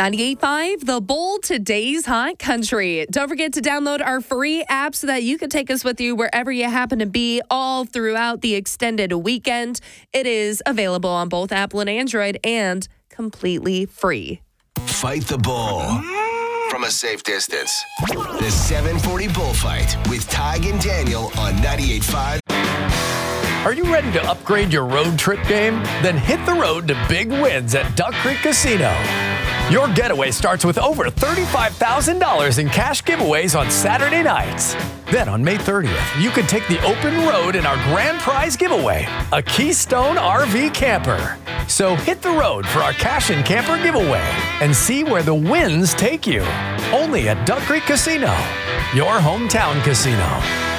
98.5, The Bull, today's hot country. Don't forget to download our free app so that you can take us with you wherever you happen to be all throughout the extended weekend. It is available on both Apple and Android and completely free. Fight the bull from a safe distance. The 740 Bullfight with Tig and Daniel on 98.5. Are you ready to upgrade your road trip game? Then hit the road to big wins at Duck Creek Casino. Your getaway starts with over $35,000 in cash giveaways on Saturday nights. Then on May 30th, you can take the open road in our grand prize giveaway, a Keystone RV camper. So hit the road for our cash and camper giveaway and see where the wins take you. Only at Duck Creek Casino, your hometown casino.